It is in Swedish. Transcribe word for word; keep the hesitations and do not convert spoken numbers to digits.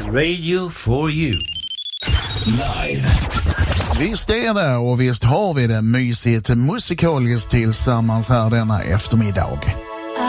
Radio for you. Live. Visst är det, och visst har vi det mysigt musikaliskt tillsammans här denna eftermiddag.